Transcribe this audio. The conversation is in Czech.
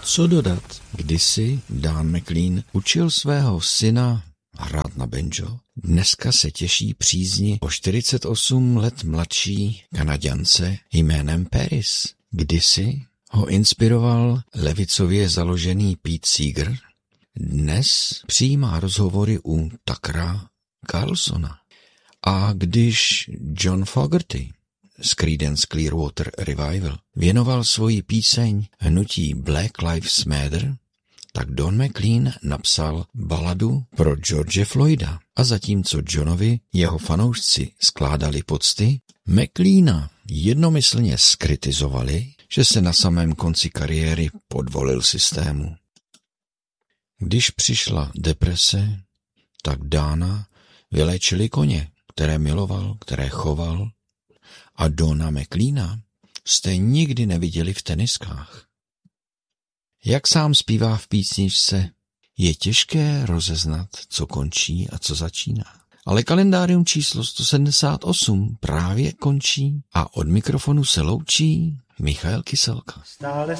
Co dodat? Kdysi Dan McLean učil svého syna hrát na banjo. Dneska se těší přízni o 48 let mladší Kanaďance jménem Paris. Kdysi ho inspiroval levicově založený Pete Seeger. Dnes přijímá rozhovory u Tuckera Carlsona. A když John Fogerty z Creedence Clearwater Revival věnoval svoji píseň hnutí Black Lives Matter, tak Don McLean napsal baladu pro George Floyda. A zatímco Johnovi jeho fanoušci skládali pocty, McLeana jednomyslně skritizovali, že se na samém konci kariéry podvolil systému. Když přišla deprese, tak Dana vyléčili koně, které miloval, které choval, a Dona McLeana jste nikdy neviděli v teniskách. Jak sám zpívá v písničce, je těžké rozeznat, co končí a co začíná. Ale kalendárium číslo 178 právě končí a od mikrofonu se loučí Michael Kyselka. Stále